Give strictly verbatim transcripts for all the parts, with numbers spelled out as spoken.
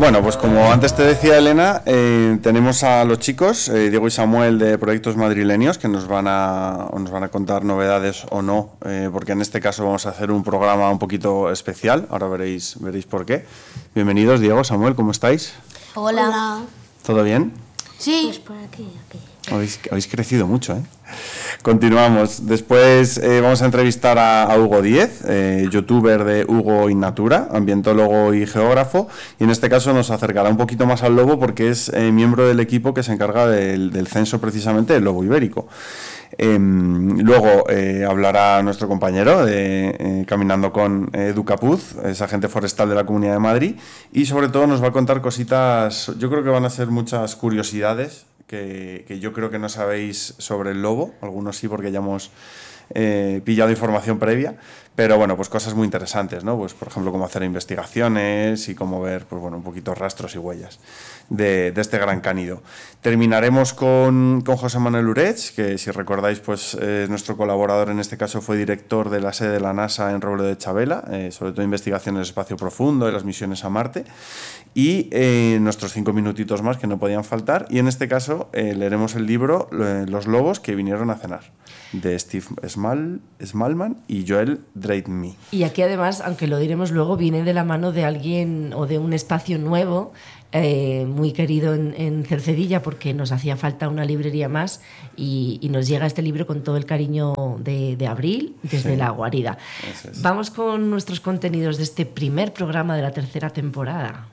Bueno, pues como antes te decía Elena, eh, tenemos a los chicos, eh, Diego y Samuel de Proyectos Madrileños, que nos van a, nos van a contar novedades o no, eh, porque en este caso vamos a hacer un programa un poquito especial, ahora veréis, veréis por qué. Bienvenidos, Diego, Samuel, ¿cómo estáis? Hola. Hola. ¿Todo bien? Sí. Pues por aquí, aquí. Habéis, habéis crecido mucho, ¿eh? Continuamos. Después eh, vamos a entrevistar a, a Hugo Díez, eh, youtuber de Hugo in Natura, ambientólogo y geógrafo, y en este caso nos acercará un poquito más al lobo porque es eh, miembro del equipo que se encarga del, del censo precisamente del lobo ibérico. Eh, luego eh, hablará nuestro compañero de eh, Caminando con Edu Capuz, es agente forestal de la Comunidad de Madrid, y sobre todo nos va a contar cositas, yo creo que van a ser muchas curiosidades que, que yo creo que no sabéis sobre el lobo, algunos sí porque ya hemos eh, pillado información previa, pero bueno, pues cosas muy interesantes, ¿no? Pues por ejemplo cómo hacer investigaciones y cómo ver, pues bueno, un poquito rastros y huellas de, de este gran cánido. Terminaremos con, con José Manuel Urech, que si recordáis, pues eh, nuestro colaborador en este caso fue director de la sede de la NASA en Robledo de Chabela, eh, sobre todo investigaciones del espacio profundo y las misiones a Marte, y eh, nuestros cinco minutitos más que no podían faltar, y en este caso eh, leeremos el libro eh, Los lobos que vinieron a cenar, de Steve Small, Smallman y Joel Dreitmy. Y aquí además, aunque lo diremos luego, viene de la mano de alguien o de un espacio nuevo, eh, muy querido en, en Cercedilla, porque nos hacía falta una librería más, y, y nos llega este libro con todo el cariño de, de Abril, desde sí, la guarida. Es. Vamos con nuestros contenidos de este primer programa de la tercera temporada.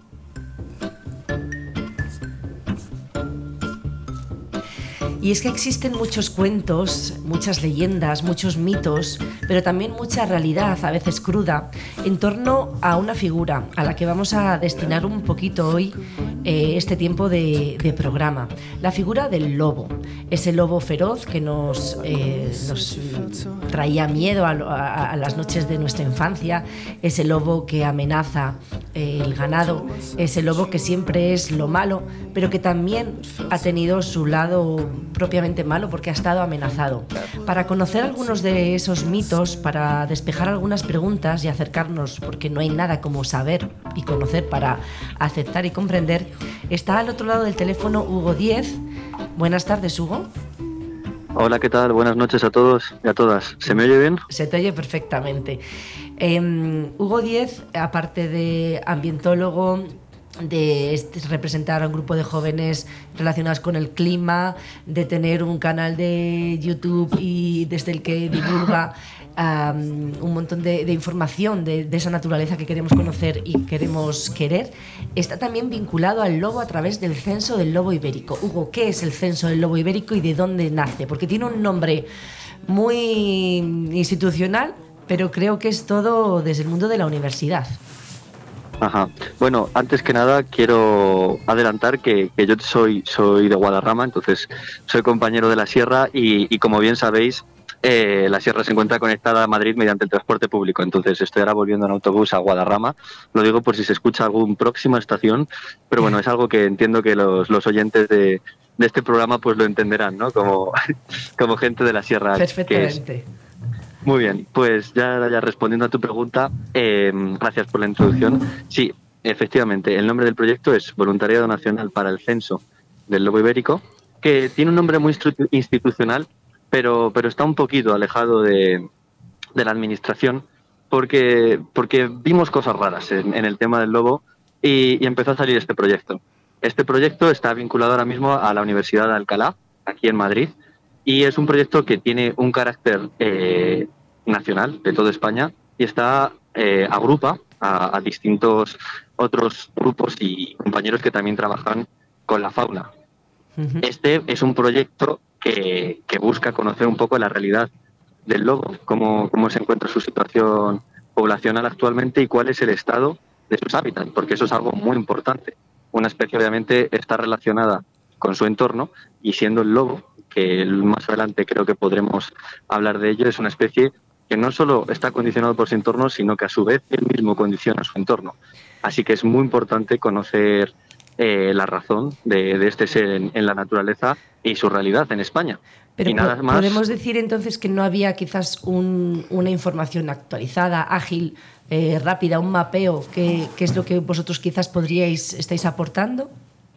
Y es que existen muchos cuentos, muchas leyendas, muchos mitos, pero también mucha realidad, a veces cruda, en torno a una figura a la que vamos a destinar un poquito hoy eh, este tiempo de, de programa. La figura del lobo, ese lobo feroz que nos, eh, nos traía miedo a, a, a las noches de nuestra infancia, ese lobo que amenaza eh, el ganado, ese lobo que siempre es lo malo, pero que también ha tenido su lado propiamente malo porque ha estado amenazado. Para conocer algunos de esos mitos, para despejar algunas preguntas y acercarnos, porque no hay nada como saber y conocer para aceptar y comprender, está al otro lado del teléfono Hugo Díez. Buenas tardes, Hugo. Hola, ¿qué tal? Buenas noches a todos y a todas. ¿Se me oye bien? Se te oye perfectamente. Eh, Hugo Díez, aparte de ambientólogo, de representar a un grupo de jóvenes relacionados con el clima, de tener un canal de YouTube y desde el que divulga um, un montón de, de información de, de esa naturaleza que queremos conocer y queremos querer, está también vinculado al lobo a través del censo del lobo ibérico. Hugo, ¿qué es el censo del lobo ibérico y de dónde nace? Porque tiene un nombre muy institucional, pero creo que es todo desde el mundo de la universidad. Ajá. Bueno, antes que nada quiero adelantar que, que yo soy soy de Guadarrama, entonces soy compañero de la Sierra y, y como bien sabéis, eh, la Sierra se encuentra conectada a Madrid mediante el transporte público, entonces estoy ahora volviendo en autobús a Guadarrama. Lo digo por si se escucha algún próxima estación, pero bueno, es algo que entiendo que los, los oyentes de, de este programa pues lo entenderán, ¿no? Como, como gente de la Sierra. Perfectamente. Muy bien, pues ya, ya respondiendo a tu pregunta, eh, gracias por la introducción. Sí, efectivamente, el nombre del proyecto es Voluntariado Nacional para el Censo del Lobo Ibérico, que tiene un nombre muy institucional, pero, pero está un poquito alejado de, de la administración, porque, porque vimos cosas raras en, en el tema del lobo y, y empezó a salir este proyecto. Este proyecto está vinculado ahora mismo a la Universidad de Alcalá, aquí en Madrid, y es un proyecto que tiene un carácter eh, nacional de toda España y está eh, agrupa a, a distintos otros grupos y compañeros que también trabajan con la fauna. Uh-huh. Este es un proyecto que, que busca conocer un poco la realidad del lobo, cómo, cómo se encuentra su situación poblacional actualmente y cuál es el estado de sus hábitats, porque eso es algo muy importante. Una especie obviamente está relacionada con su entorno y siendo el lobo, que más adelante creo que podremos hablar de ello, es una especie que no solo está condicionado por su entorno, sino que a su vez él mismo condiciona su entorno. Así que es muy importante conocer eh, la razón de, de este ser en, en la naturaleza y su realidad en España. Pero y nada po- más. podemos decir entonces que no había quizás un- una información actualizada, ágil, eh, rápida, un mapeo, que, que es lo que vosotros quizás podríais, estáis aportando.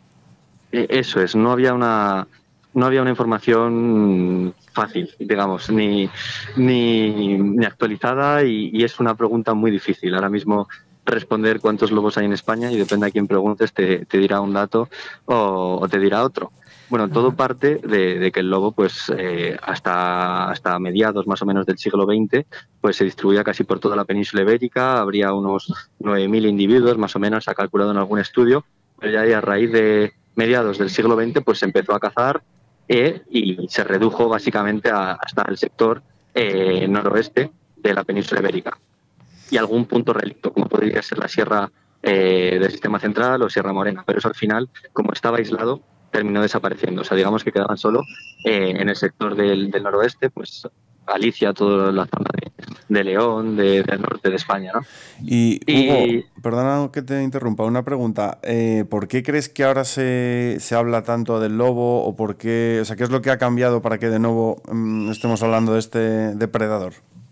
Eh, Eso es, no había una, no había una información fácil, digamos, ni, ni, ni actualizada y, y es una pregunta muy difícil. Ahora mismo responder cuántos lobos hay en España y depende a quién preguntes te, te dirá un dato o, o te dirá otro. Bueno, todo Ajá. parte de, de que el lobo, pues eh, hasta, hasta mediados más o menos del siglo veinte, pues se distribuía casi por toda la península ibérica, habría unos nueve mil individuos más o menos, se ha calculado en algún estudio, pero ya ahí a raíz de mediados del siglo veinte pues se empezó a cazar eh, y se redujo básicamente a, hasta el sector eh, noroeste de la península ibérica y algún punto relicto, como podría ser la sierra eh, del sistema central o Sierra Morena, pero eso al final, como estaba aislado, terminó desapareciendo. O sea, digamos que quedaban solo eh, en el sector del, del noroeste, pues Galicia, toda la zona de, de León, de, del norte de España, ¿no? Y Hugo, Y perdona que te interrumpa, una pregunta. Eh, ¿por qué crees que ahora se, se habla tanto del lobo o por qué, o sea, qué es lo que ha cambiado para que de nuevo mm, estemos hablando de este depredador?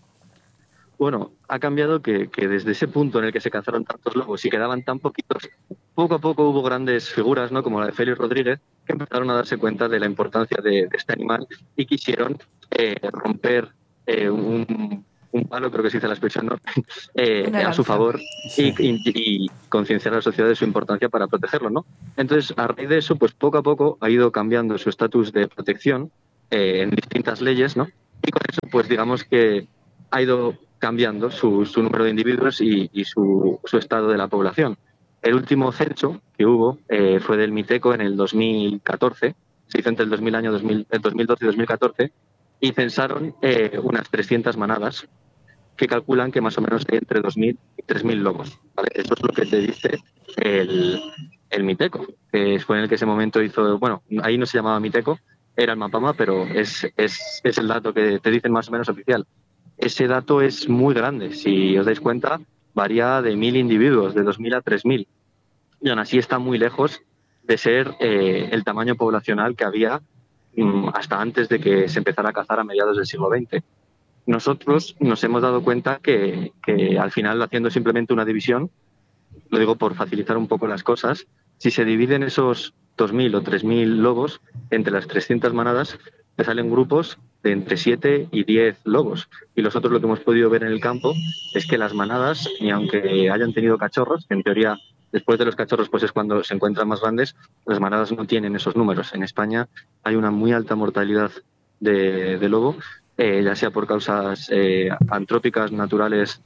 bueno, ha cambiado que, que desde ese punto en el que se cazaron tantos lobos y quedaban tan poquitos, poco a poco hubo grandes figuras, ¿no? Como la de Félix Rodríguez, que empezaron a darse cuenta de la importancia de, de este animal y quisieron eh, romper eh, un, un palo, creo que se dice la expresión, ¿no? eh, Una a su lanza. favor y, Sí. y, y concienciar a la sociedad de su importancia para protegerlo, ¿no? Entonces, a raíz de eso, pues poco a poco ha ido cambiando su estatus de protección eh, en distintas leyes, ¿no? Y con eso, pues digamos que ha ido cambiando su, su número de individuos y, y su, su, estado de la población. El último censo que hubo eh, fue del Miteco en el dos mil catorce, se hizo entre el dos mil año dos mil, el dos mil doce y dos mil catorce, y censaron eh, unas trescientas manadas que calculan que más o menos hay entre dos mil y tres mil lobos. ¿Vale? Eso es lo que te dice el, el Miteco, que fue en el que ese momento hizo, bueno, ahí no se llamaba Miteco, era el Mapama, pero es, es, es el dato que te dicen más o menos oficial. Ese dato es muy grande. Si os dais cuenta, varía de mil individuos, de dos mil a tres mil. Y aún así está muy lejos de ser eh, el tamaño poblacional que había um, hasta antes de que se empezara a cazar a mediados del siglo veinte. Nosotros nos hemos dado cuenta que, que al final, haciendo simplemente una división, lo digo por facilitar un poco las cosas, si se dividen esos dos mil o tres mil lobos entre las trescientas manadas, te salen grupos de entre siete y diez lobos. Y nosotros lo que hemos podido ver en el campo es que las manadas, ni aunque hayan tenido cachorros, que en teoría después de los cachorros pues es cuando se encuentran más grandes, las manadas no tienen esos números. En España hay una muy alta mortalidad de, de lobo, eh, ya sea por causas eh, antrópicas, naturales,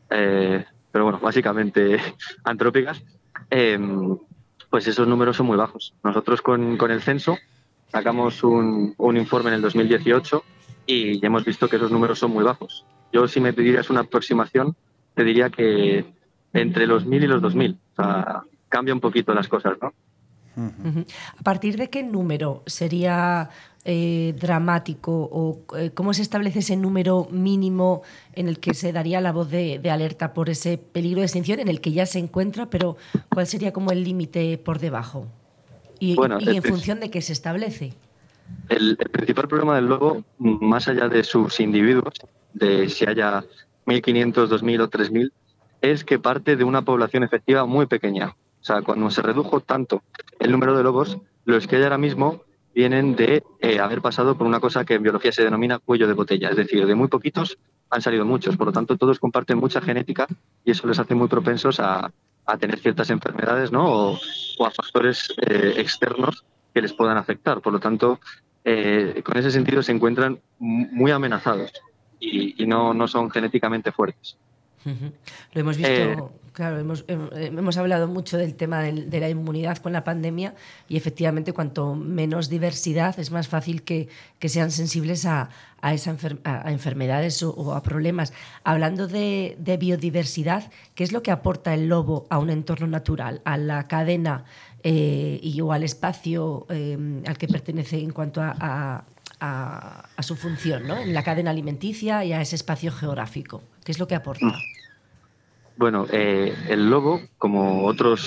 eh, pero bueno, básicamente antrópicas, eh, pues esos números son muy bajos. Nosotros con, con el censo sacamos un, un informe en el dos mil dieciocho y ya hemos visto que esos números son muy bajos. Yo, si me pidieras una aproximación, te diría que entre los mil y los dos mil. O sea, cambia un poquito las cosas, ¿no? Uh-huh. ¿A partir de qué número sería eh, dramático o eh, cómo se establece ese número mínimo en el que se daría la voz de, de alerta por ese peligro de extinción en el que ya se encuentra, pero cuál sería como el límite por debajo? Y, bueno, y en función de qué se establece. El, el principal problema del lobo, más allá de sus individuos, de si haya mil quinientos, dos mil o tres mil, es que parte de una población efectiva muy pequeña. O sea, cuando se redujo tanto el número de lobos, los que hay ahora mismo vienen de eh, haber pasado por una cosa que en biología se denomina cuello de botella. Es decir, de muy poquitos han salido muchos. Por lo tanto, todos comparten mucha genética y eso les hace muy propensos a, a tener ciertas enfermedades, ¿no? o, o a factores eh, externos que les puedan afectar. Por lo tanto, eh, con ese sentido se encuentran muy amenazados y, y no, no son genéticamente fuertes. Uh-huh. Lo hemos visto, Eh, claro, hemos, hemos hablado mucho del tema de, de la inmunidad con la pandemia y efectivamente cuanto menos diversidad es más fácil que, que sean sensibles a, a, esa enfer- a enfermedades o, o a problemas. Hablando de, de biodiversidad, ¿qué es lo que aporta el lobo a un entorno natural, a la cadena eh, y o al espacio eh, al que pertenece en cuanto a, a A, a su función, ¿no? En la cadena alimenticia y a ese espacio geográfico? ¿Qué es lo que aporta? Bueno, eh, el lobo, como otros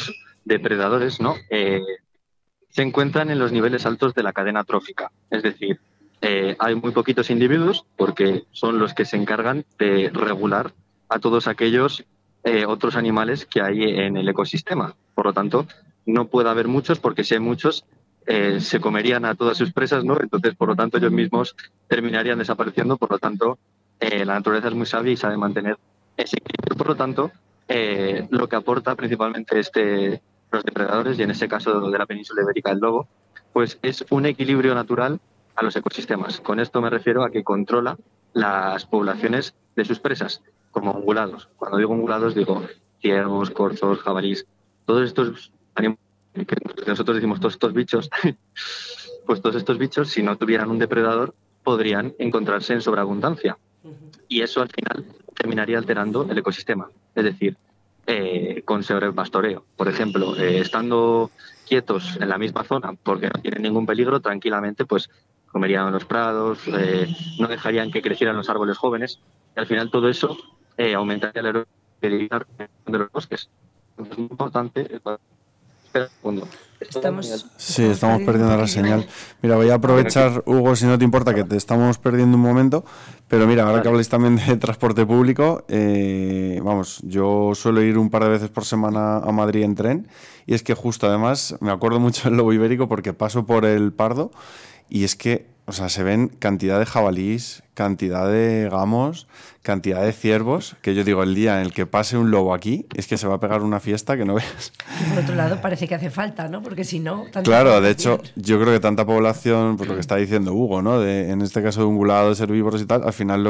depredadores, ¿no? Eh, se encuentran en los niveles altos de la cadena trófica. Es decir, eh, hay muy poquitos individuos porque son los que se encargan de regular a todos aquellos eh, otros animales que hay en el ecosistema. Por lo tanto, no puede haber muchos porque si hay muchos eh, se comerían a todas sus presas, ¿no? Entonces, por lo tanto, ellos mismos terminarían desapareciendo. Por lo tanto, eh, la naturaleza es muy sabia y sabe mantener ese equilibrio. Por lo tanto, eh, lo que aporta principalmente este, los depredadores, y en este caso de la península ibérica el lobo, pues es un equilibrio natural a los ecosistemas. Con esto me refiero a que controla las poblaciones de sus presas, como ungulados. Cuando digo ungulados digo ciervos, corzos, jabalís, todos estos animales que nosotros decimos todos estos bichos, pues todos estos bichos, si no tuvieran un depredador, podrían encontrarse en sobreabundancia. Y eso al final terminaría alterando el ecosistema. Es decir, eh, con sobrepastoreo. Por ejemplo, eh, estando quietos en la misma zona porque no tienen ningún peligro, tranquilamente pues comerían los prados, eh, no dejarían que crecieran los árboles jóvenes, y al final todo eso eh, aumentaría la erosión de los bosques. Entonces, es muy importante. Espera un segundo. Estamos, sí, estamos perdiendo la señal. Mira, voy a aprovechar, Hugo, si no te importa, que te estamos perdiendo un momento, pero mira, ahora que habláis también de transporte público, eh, vamos, yo suelo ir un par de veces por semana a Madrid en tren, y es que justo además me acuerdo mucho del lobo ibérico porque paso por el Pardo y es que, o sea, se ven cantidad de jabalís, cantidad de gamos, cantidad de ciervos, que yo digo, el día en el que pase un lobo aquí, es que se va a pegar una fiesta que no veas. Y por otro lado, parece que hace falta, ¿no? Porque si no... Claro, de hecho, yo creo que tanta población, pues lo que está diciendo Hugo, ¿no? De, en este caso de ungulados, herbívoros y tal, al final lo